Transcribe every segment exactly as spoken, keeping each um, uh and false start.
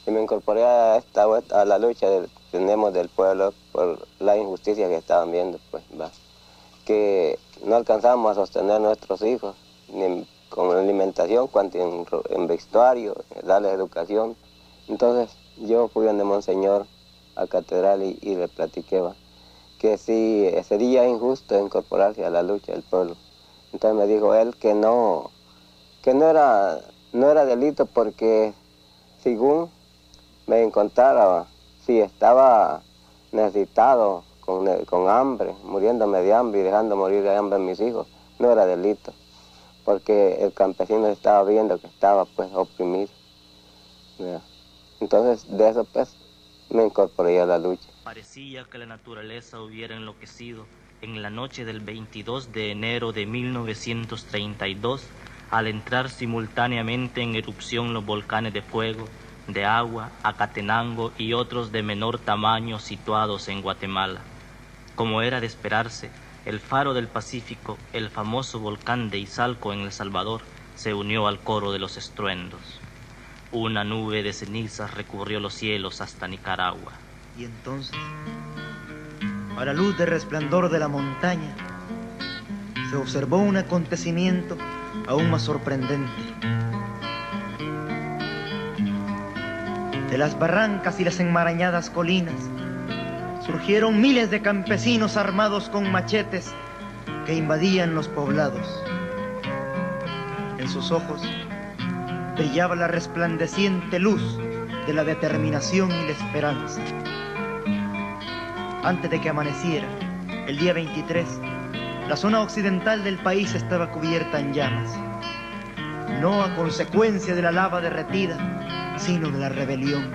y me incorporé a esta a la lucha que tenemos del pueblo por la injusticia que estaban viendo, pues, va. Que no alcanzamos a sostener a nuestros hijos, ni en, con alimentación, cuanto en, en vestuario, darles educación. Entonces yo fui donde Monseñor a catedral y, y le platiqué, va, que sí sería injusto incorporarse a la lucha del pueblo. Entonces me dijo él que no, que no era, no era delito porque según me encontrara, si estaba necesitado, con, con hambre, muriéndome de hambre y dejando morir de hambre a mis hijos, no era delito, porque el campesino estaba viendo que estaba pues oprimido. ¿Verdad? Entonces de eso pues me incorporé a la lucha. Parecía que la naturaleza hubiera enloquecido en la noche del veintidós de enero de mil novecientos treinta y dos al entrar simultáneamente en erupción los volcanes de fuego, de agua, Acatenango y otros de menor tamaño situados en Guatemala. Como era de esperarse, el Faro del Pacífico, el famoso volcán de Izalco en El Salvador, se unió al coro de los estruendos. Una nube de cenizas recubrió los cielos hasta Nicaragua. Y entonces, a la luz del resplandor de la montaña, se observó un acontecimiento aún más sorprendente. De las barrancas y las enmarañadas colinas surgieron miles de campesinos armados con machetes que invadían los poblados. En sus ojos brillaba la resplandeciente luz de la determinación y la esperanza. Antes de que amaneciera, el día veintitrés, la zona occidental del país estaba cubierta en llamas, no a consecuencia de la lava derretida, sino de la rebelión.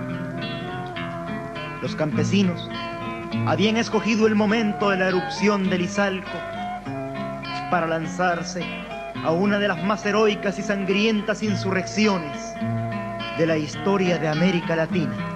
Los campesinos habían escogido el momento de la erupción del Izalco para lanzarse a una de las más heroicas y sangrientas insurrecciones de la historia de América Latina.